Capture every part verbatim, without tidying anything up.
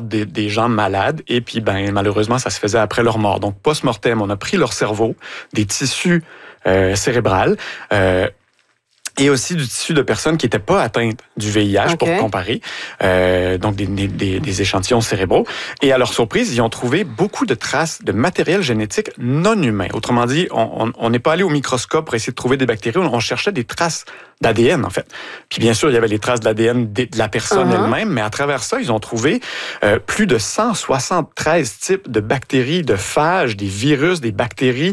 des, des gens malades et puis ben malheureusement ça se faisait après leur mort. Donc post-mortem, on a pris leur cerveau, des tissus euh, cérébrales. Euh, Et aussi du tissu de personnes qui n'étaient pas atteintes du V I H, okay. pour comparer, euh, donc des, des, des échantillons cérébraux. Et à leur surprise, ils ont trouvé beaucoup de traces de matériel génétique non humain. Autrement dit, on n'est pas allé au microscope pour essayer de trouver des bactéries, on cherchait des traces d'A D N, en fait. Puis bien sûr, il y avait les traces de l'A D N de la personne uh-huh. elle-même, mais à travers ça, ils ont trouvé euh, plus de cent soixante-treize types de bactéries, de phages, des virus, des bactéries,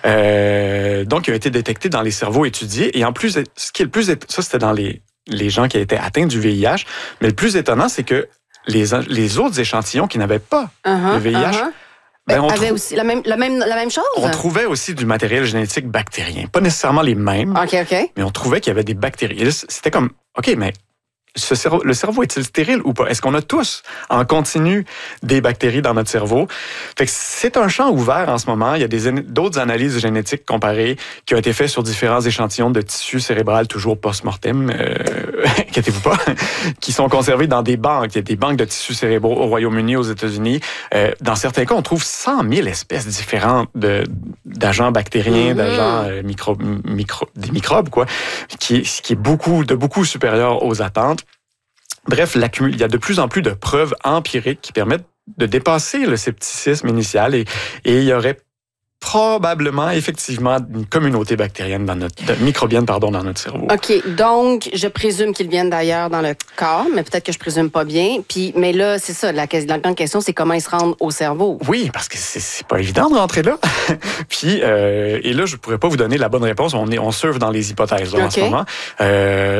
euh, donc qui ont été détectés dans les cerveaux étudiés. Et en plus, ce qui est le plus... Ça, c'était dans les, les gens qui étaient atteints du V I H, mais le plus étonnant, c'est que les, les autres échantillons qui n'avaient pas uh-huh, le V I H... Uh-huh. Ben, on avait trou... aussi la même, la, même, la même chose? On trouvait aussi du matériel génétique bactérien. Pas nécessairement les mêmes, okay, okay. mais on trouvait qu'il y avait des bactéries. C'était comme, OK, mais ce cerveau, le cerveau est-il stérile ou pas? Est-ce qu'on a tous en continu des bactéries dans notre cerveau? Fait que c'est un champ ouvert en ce moment. Il y a des, d'autres analyses génétiques comparées qui ont été faites sur différents échantillons de tissu cérébral, toujours post-mortem, euh, inquiétez-vous pas, qui sont conservés dans des banques. Il y a des banques de tissus cérébraux au Royaume-Uni, aux États-Unis. Euh, dans certains cas, on trouve cent mille espèces différentes de, d'agents bactériens, mm-hmm. d'agents euh, micro, micro, des microbes, quoi, qui, qui est beaucoup, de beaucoup supérieur aux attentes. Bref, il y a de plus en plus de preuves empiriques qui permettent de dépasser le scepticisme initial et, et il y aurait probablement, effectivement, une communauté bactérienne dans notre, de, microbienne, pardon, dans notre cerveau. OK. Donc, je présume qu'ils viennent d'ailleurs dans le corps, mais peut-être que je présume pas bien. Puis, mais là, c'est ça, la, la grande question, c'est comment ils se rendent au cerveau. Oui, parce que c'est, c'est pas évident de rentrer là. Puis, euh, et là, je pourrais pas vous donner la bonne réponse. On est, on surfe dans les hypothèses, là, okay. en ce moment. Euh,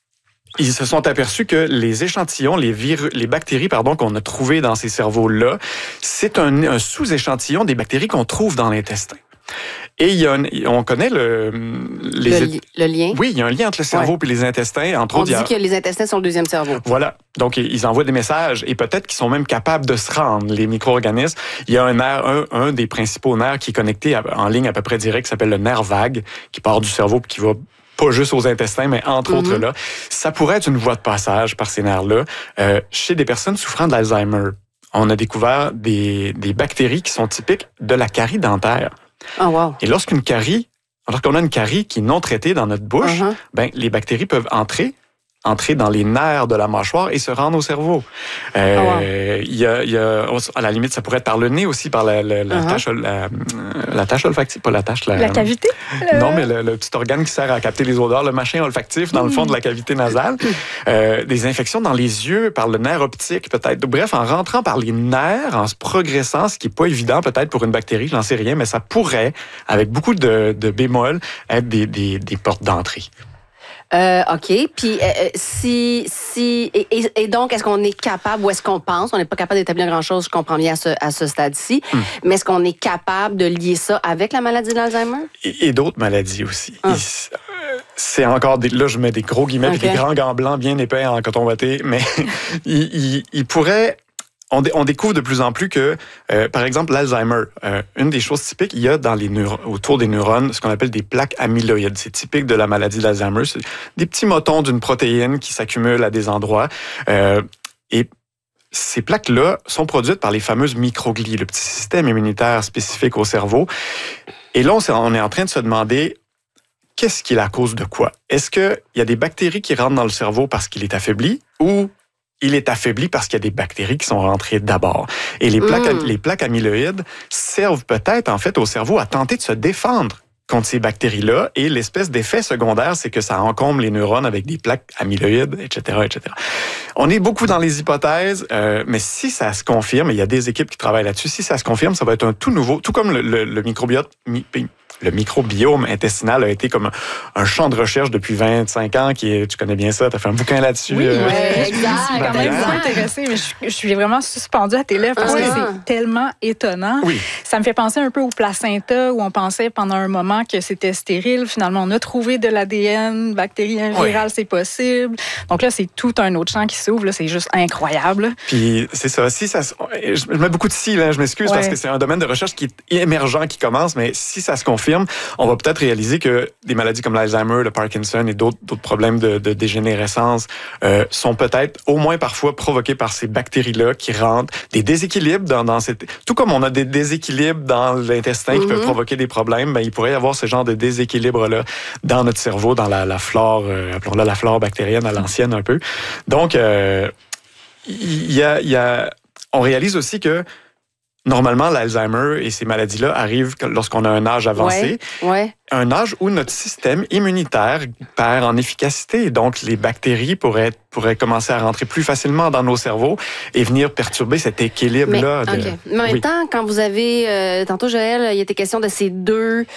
Ils se sont aperçus que les échantillons, les virus, les bactéries, pardon, qu'on a trouvées dans ces cerveaux-là, c'est un, un sous-échantillon des bactéries qu'on trouve dans l'intestin. Et il y a un, on connaît le, les, le, le lien. Oui, il y a un lien entre le cerveau ouais. et les intestins. Entre on autres, dit il y a... que les intestins sont le deuxième cerveau. Voilà. Donc, ils envoient des messages et peut-être qu'ils sont même capables de se rendre, les micro-organismes. Il y a un nerf, un, un des principaux nerfs qui est connecté à, en ligne à peu près direct, qui s'appelle le nerf vague, qui part du cerveau et qui va pas juste aux intestins, mais entre mm-hmm. autres là. Ça pourrait être une voie de passage par ces nerfs-là euh, chez des personnes souffrant d'Alzheimer. On a découvert des, des bactéries qui sont typiques de la carie dentaire. Oh, wow. Et lorsqu'une carie, lorsqu'on a une carie qui est non traitée dans notre bouche, uh-huh. ben, les bactéries peuvent entrer entrer dans les nerfs de la mâchoire et se rendre au cerveau. Euh, oh wow. il y a, il y a, à la limite, ça pourrait être par le nez aussi, par la, la, la, uh-huh. tâche, la, la tâche olfactive, pas la tâche... La, la cavité? Non, mais le, le petit organe qui sert à capter les odeurs, le machin olfactif dans mmh. le fond de la cavité nasale. Euh, des infections dans les yeux, par le nerf optique peut-être. Bref, en rentrant par les nerfs, en se progressant, ce qui n'est pas évident peut-être pour une bactérie, j'en sais rien, mais ça pourrait, avec beaucoup de, de bémols, être des, des, des portes d'entrée. Euh, OK. Puis, euh, si. si et, et donc, est-ce qu'on est capable, ou est-ce qu'on pense, on n'est pas capable d'établir grand-chose, je comprends bien à ce, à ce stade-ci, mm. mais est-ce qu'on est capable de lier ça avec la maladie d'Alzheimer? Et, et d'autres maladies aussi. Ah. Et, c'est encore des. Là, je mets des gros guillemets, okay. des grands gants blancs bien épais en coton watté, mais il, il, il pourrait. On, dé, on découvre de plus en plus que, euh, par exemple, l'Alzheimer, euh, une des choses typiques, il y a dans les neuro- autour des neurones ce qu'on appelle des plaques amyloïdes. C'est typique de la maladie d'Alzheimer. C'est des petits motons d'une protéine qui s'accumulent à des endroits. Euh, et ces plaques-là sont produites par les fameuses microglies, le petit système immunitaire spécifique au cerveau. Et là, on, on est en train de se demander, qu'est-ce qui est la cause de quoi? Est-ce qu'il y a des bactéries qui rentrent dans le cerveau parce qu'il est affaibli ou il est affaibli parce qu'il y a des bactéries qui sont rentrées d'abord. Et les plaques, mmh. les plaques amyloïdes servent peut-être, en fait, au cerveau à tenter de se défendre contre ces bactéries-là. Et l'espèce d'effet secondaire, c'est que ça encombre les neurones avec des plaques amyloïdes, et cetera, et cetera. On est beaucoup dans les hypothèses, euh, mais si ça se confirme, et il y a des équipes qui travaillent là-dessus, si ça se confirme, ça va être un tout nouveau, tout comme le, le, le microbiote... Mi, Le microbiome intestinal a été comme un champ de recherche depuis vingt-cinq ans. Qui est, tu connais bien ça, tu as fait un bouquin là-dessus. Oui, euh, ouais, exact. Je suis quand même intéressée, mais je, je suis vraiment suspendue à tes lèvres parce ah, que oui. c'est tellement étonnant. Oui. Ça me fait penser un peu au placenta où on pensait pendant un moment que c'était stérile. Finalement, on a trouvé de l'A D N, bactérien viral, oui. c'est possible. Donc là, c'est tout un autre champ qui s'ouvre. Là, c'est juste incroyable. Puis c'est ça. Si ça je mets beaucoup de si, là, je m'excuse ouais. parce que c'est un domaine de recherche qui est émergent, qui commence, mais si ça se confirme, confirme, on va peut-être réaliser que des maladies comme l'Alzheimer, le Parkinson et d'autres, d'autres problèmes de, de dégénérescence euh, sont peut-être au moins parfois provoqués par ces bactéries-là qui rendent des déséquilibres dans, dans cette... Tout comme on a des déséquilibres dans l'intestin mm-hmm. qui peuvent provoquer des problèmes, ben, il pourrait y avoir ce genre de déséquilibre-là dans notre cerveau, dans la, la flore, euh, appelons-la la flore bactérienne à l'ancienne un peu. Donc, euh, il y a, il y a... on réalise aussi que normalement, l'Alzheimer et ces maladies-là arrivent lorsqu'on a un âge avancé, ouais, ouais. un âge où notre système immunitaire perd en efficacité. Donc, les bactéries pourraient, pourraient commencer à rentrer plus facilement dans nos cerveaux et venir perturber cet équilibre-là. Mais, de... okay. Mais en même oui. temps, quand vous avez... Euh, tantôt, Joël, il était question de ces deux...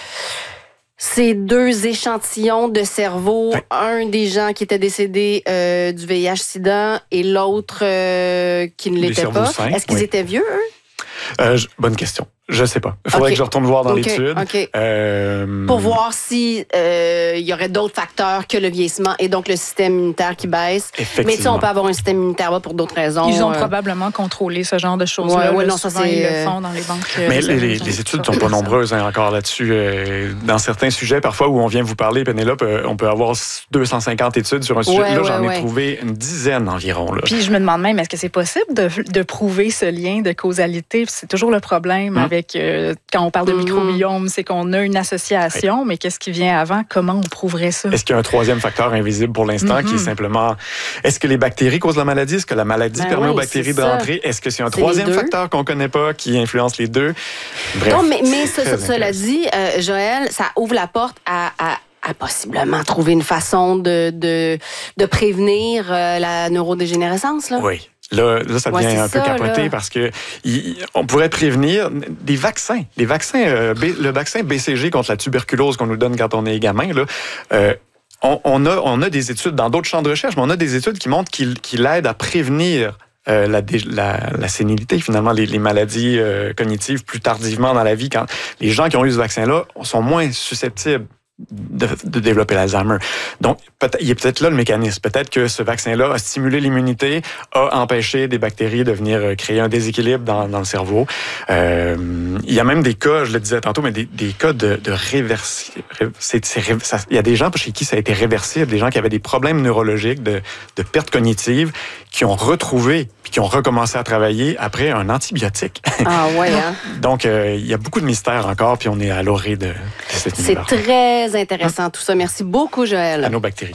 Ces deux échantillons de cerveau, oui. un des gens qui étaient décédés euh, du V I H-Sida et l'autre euh, qui ne l'était pas. Sains, Est-ce qu'ils oui. étaient vieux, eux? Euh, je, bonne question. Je sais pas. Il faudrait okay. que je retourne voir dans okay. l'étude. Okay. Euh... Pour voir si euh, il y aurait d'autres facteurs que le vieillissement et donc le système immunitaire qui baisse. Mais tu sais, on peut avoir un système immunitaire bas pour d'autres raisons. Ils ont euh... probablement contrôlé ce genre de choses-là. Ouais, ouais, là, non, ça souvent, c'est... ils le font dans les banques. Mais les, les, les études sont pas nombreuses hein, encore là-dessus. Euh, dans certains sujets, parfois, où on vient vous parler, Pénélope, euh, on peut avoir deux cent cinquante études sur un sujet. Ouais, là, ouais, j'en ouais. ai trouvé une dizaine environ. Là. Puis je me demande même, est-ce que c'est possible de, de prouver ce lien de causalité? C'est toujours le problème hum. avec... Euh, quand on parle de microbiome, c'est qu'on a une association, oui. mais qu'est-ce qui vient avant? Comment on prouverait ça? Est-ce qu'il y a un troisième facteur invisible pour l'instant mm-hmm. qui est simplement... Est-ce que les bactéries causent la maladie? Est-ce que la maladie ben permet oui, aux bactéries de rentrer? Est-ce que c'est un c'est troisième facteur qu'on ne connaît pas qui influence les deux? Bref, non, mais, mais ce, cela dit, euh, Joël, ça ouvre la porte à... à... à possiblement trouver une façon de, de, de prévenir euh, la neurodégénérescence, là? Oui. Là, là, ça devient ouais, un ça, peu capoté là. Parce que il, on pourrait prévenir des vaccins. Les vaccins, euh, B, le vaccin B C G contre la tuberculose qu'on nous donne quand on est gamin, là, euh, on, on, a, on a des études dans d'autres champs de recherche, mais on a des études qui montrent qu'il, qu'il aide à prévenir euh, la, la, la sénilité, finalement, les, les maladies euh, cognitives plus tardivement dans la vie. Quand les gens qui ont eu ce vaccin-là sont moins susceptibles De, de développer l'Alzheimer. Donc, il y a peut-être là le mécanisme. Peut-être que ce vaccin-là a stimulé l'immunité, a empêché des bactéries de venir créer un déséquilibre dans, dans le cerveau. Euh, il y a même des cas, je le disais tantôt, mais des, des cas de, de réversible. Il y a des gens chez qui ça a été réversible, des gens qui avaient des problèmes neurologiques, de, de perte cognitive, qui ont retrouvé puis qui ont recommencé à travailler après un antibiotique. Ah ouais, hein? Donc, euh, il y a beaucoup de mystères encore, puis on est à l'orée de, de cette C'est univers. Très intéressant hum. tout ça. Merci beaucoup, Joël. À nos bactéries.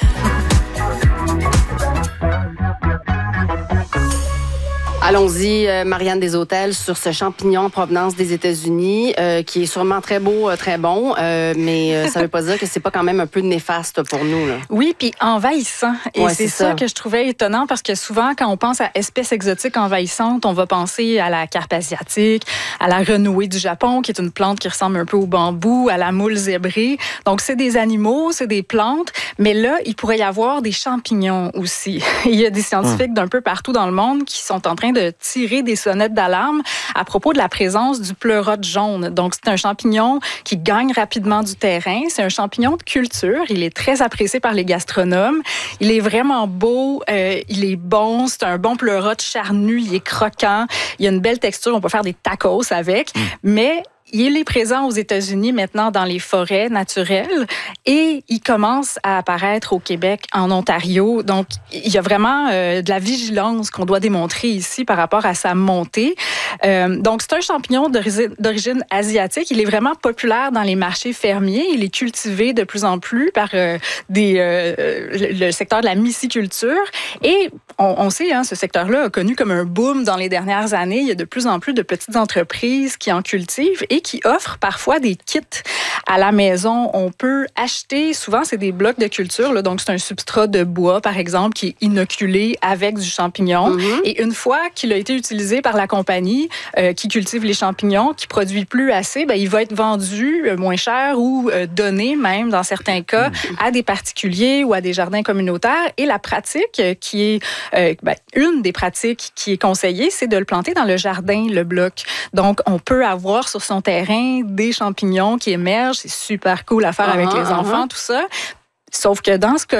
Allons-y, euh, Marianne Deshôtels, sur ce champignon en provenance des États-Unis, euh, qui est sûrement très beau, euh, très bon, euh, mais euh, ça ne veut pas dire que c'est pas quand même un peu néfaste pour nous, là. Oui, puis envahissant. Et ouais, c'est, c'est ça, ça que je trouvais étonnant, parce que souvent, quand on pense à espèces exotiques envahissantes, on va penser à la carpe asiatique, à la renouée du Japon, qui est une plante qui ressemble un peu au bambou, à la moule zébrée. Donc, c'est des animaux, c'est des plantes, mais là, il pourrait y avoir des champignons aussi. Il y a des scientifiques mmh. d'un peu partout dans le monde qui sont en train de de tirer des sonnettes d'alarme à propos de la présence du pleurote jaune. Donc, c'est un champignon qui gagne rapidement du terrain. C'est un champignon de culture. Il est très apprécié par les gastronomes. Il est vraiment beau. Euh, il est bon. C'est un bon pleurote charnu. Il est croquant. Il a une belle texture. On peut faire des tacos avec. Mm. Mais il est présent aux États-Unis maintenant dans les forêts naturelles et il commence à apparaître au Québec, en Ontario. Donc, il y a vraiment euh, de la vigilance qu'on doit démontrer ici par rapport à sa montée. Euh, donc, c'est un champignon d'origine, d'origine asiatique. Il est vraiment populaire dans les marchés fermiers. Il est cultivé de plus en plus par euh, des, euh, le, le secteur de la myciculture. Et on, on sait, hein, ce secteur-là a connu comme un boom dans les dernières années. Il y a de plus en plus de petites entreprises qui en cultivent et qui offrent parfois des kits à la maison. On peut acheter, souvent c'est des blocs de culture, là, donc c'est un substrat de bois, par exemple, qui est inoculé avec du champignon. Mm-hmm. Et une fois qu'il a été utilisé par la compagnie euh, qui cultive les champignons, qui produit plus assez, ben, il va être vendu euh, moins cher ou euh, donné même, dans certains cas, mm-hmm. à des particuliers ou à des jardins communautaires. Et la pratique qui est, euh, ben, une des pratiques qui est conseillée, c'est de le planter dans le jardin, le bloc. Donc, on peut avoir sur son terrain des champignons qui émergent. C'est super cool à faire uh-huh, avec les enfants, uh-huh. tout ça. Sauf que dans ce cas-là,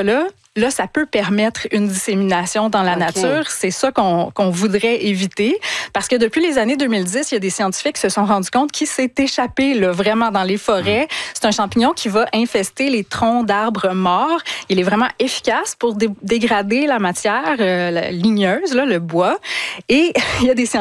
là, ça peut permettre une dissémination dans la okay. nature. C'est ça qu'on, qu'on voudrait éviter. Parce que depuis les années deux mille dix, il y a des scientifiques qui se sont rendus compte qu'il s'est échappé là, vraiment dans les forêts. C'est un champignon qui va infester les troncs d'arbres morts. Il est vraiment efficace pour dé- dégrader la matière euh, la ligneuse, là, le bois. Et il y a des scientifiques